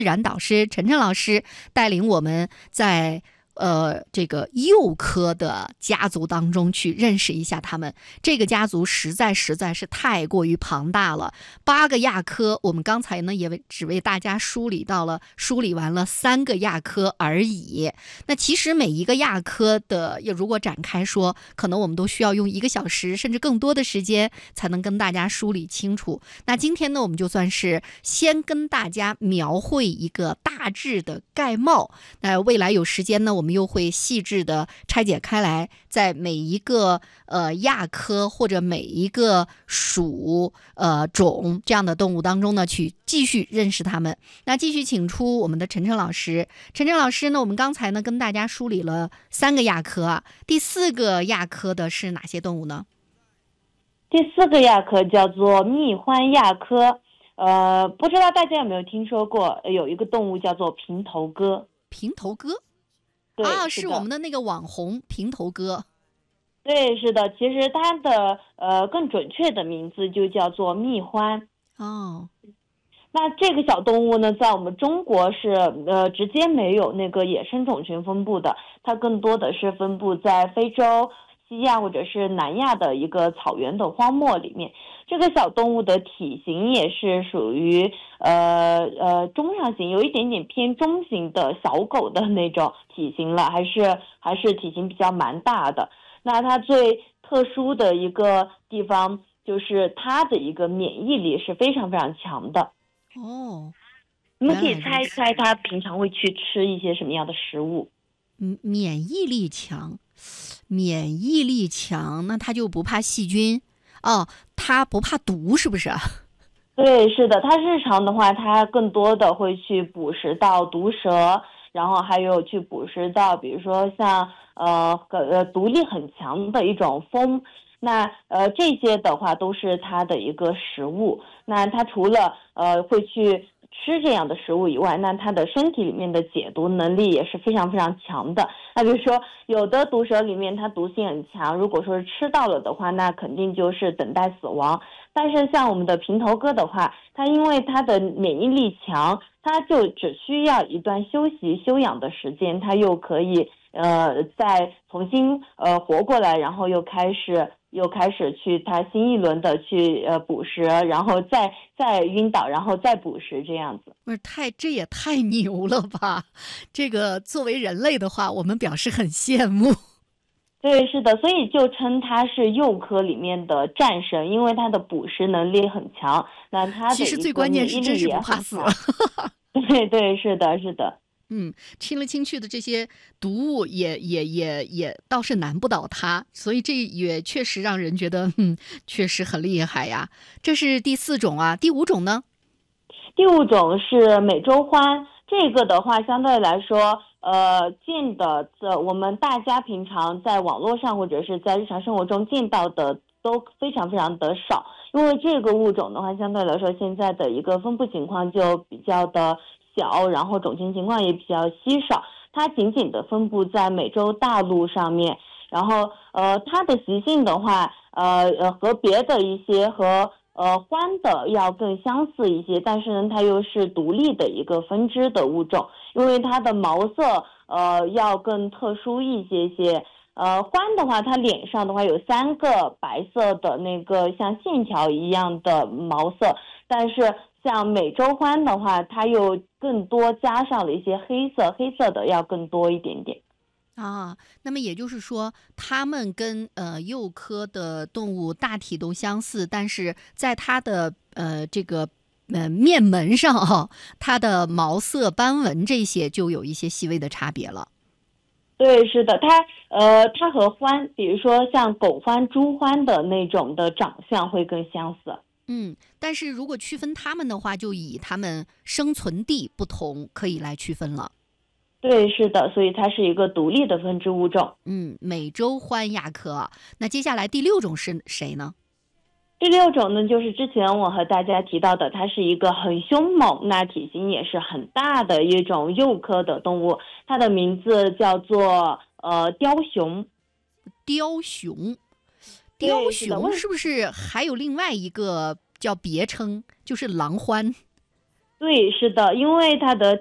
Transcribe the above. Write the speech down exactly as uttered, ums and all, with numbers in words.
然导师陈晨老师带领我们在呃这个鼬科的家族当中去认识一下他们。这个家族实在实在是太过于庞大了，八个亚科，我们刚才呢也为只为大家梳理到了梳理完了三个亚科而已。那其实每一个亚科的，如果展开说，可能我们都需要用一个小时甚至更多的时间才能跟大家梳理清楚。那今天呢，我们就算是先跟大家描绘一个大致的概貌，那未来有时间呢，我们又会细致的拆解开来，在每一个呃亚科或者每一个属呃种这样的动物当中呢，去继续认识它们。那继续请出我们的陈晨老师。陈晨老师呢，我们刚才呢跟大家梳理了三个亚科啊，第四个亚科的是哪些动物呢？ 第四个亚科叫做蜜獾亚科，呃，不知道大家有没有听说过，有一个动物叫做平头哥。 平头哥？ 对啊， 是是我们的那个网红平头哥。 对，是的，其实它的呃更准确的名字就叫做蜜獾。 哦， 那这个小动物呢，在我们中国是呃直接没有那个野生种群分布的，它更多的是分布在非洲、西亚或者是南亚的一个草原的荒漠里面。这个小动物的体型也是属于呃呃中上型，有一点点偏中型的小狗的那种体型了，还是还是体型比较蛮大的。那它最特殊的一个地方就是它的一个免疫力是非常非常强的。 哦， 你们可以猜一猜它平常会去吃一些什么样的食物？ 嗯，免疫力强，免疫力强，那它就不怕细菌哦，它不怕毒是不是？ 对，是的，它日常的话，它更多的会去捕食到毒蛇，然后还有去捕食到，比如说像呃呃毒力很强的一种蜂。那呃这些的话都是它的一个食物。那它除了呃会去吃这样的食物以外，那它的身体里面的解毒能力也是非常非常强的。那比如说有的毒蛇里面它毒性很强，如果说是吃到了的话，那肯定就是等待死亡。但是像我们的平头哥的话，它因为它的免疫力强，它就只需要一段休息休养的时间，它又可以呃再重新呃活过来，然后又开始又开始去它新一轮的去呃捕食，然后再再晕倒，然后再捕食这样子。 不是太，这也太牛了吧！这个作为人类的话，我们表示很羡慕。 对，是的，所以就称它是鼬科里面的战神，因为它的捕食能力很强。那它的其实最关键是真是不怕死。 对对，是的，是的。 嗯，亲来亲去的这些毒物也也也也倒是难不倒它，所以这也确实让人觉得，嗯，确实很厉害呀。这是第四种啊，第五种呢？ 第五种是美洲獾，这个的话相对来说，呃，见的这我们大家平常在网络上或者是在日常生活中见到的都非常非常的少，因为这个物种的话，相对来说现在的一个分布情况就比较的小，然后种群情况也比较稀少，它仅仅的分布在美洲大陆上面。然后呃，它的习性的话，呃呃和别的一些和呃獾的要更相似一些，但是呢，它又是独立的一个分支的物种，因为它的毛色呃要更特殊一些些。呃，獾的话，它脸上的话有三个白色的那个像线条一样的毛色，但是像美洲獾的话，它又更多加上了一些黑色，黑色的要更多一点点。 啊，那么也就是说，它们跟呃鼬科的动物大体都相似，但是在它的呃这个呃面门上哈、哦，它的毛色、斑纹这些就有一些细微的差别了。 对，是的，它呃它和獾，比如说像狗獾、猪獾的那种的长相会更相似。 嗯，但是如果区分它们的话，就以它们生存地不同可以来区分了。 对，是的，所以它是一个独立的分支物种。 嗯，美洲獾亚科。那接下来第六种是谁呢？ 第六种呢，就是之前我和大家提到的，它是一个很凶猛，那体型也是很大的一种鼬科的动物，它的名字叫做呃雕熊。 雕熊，雕熊是不是还有另外一个叫别称，就是狼獾？ 对，是的，因为它的